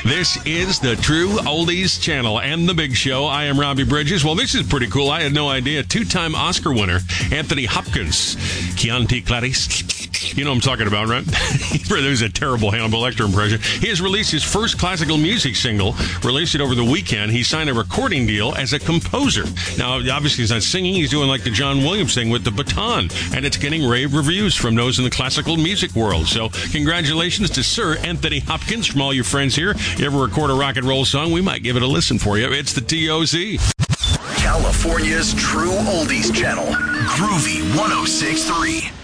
This is the True Oldies Channel and The Big Show. I am Robbie Bridges. Well, this is pretty cool. I had no idea. Two-time Oscar winner Anthony Hopkins. Chianti Clarice. You know what I'm talking about, right? There's a terrible Hannibal Lecter impression. He has released his first classical music single, released it over the weekend. He signed a recording deal as a composer. Now, obviously, he's not singing. He's doing like the John Williams thing with the baton, and it's getting rave reviews from those in the classical music world. So, congratulations to Sir Anthony Hopkins from all your friends here. You ever record a rock and roll song, we might give it a listen for you. It's the TOZ. California's True Oldies Channel. Groovy 106.3.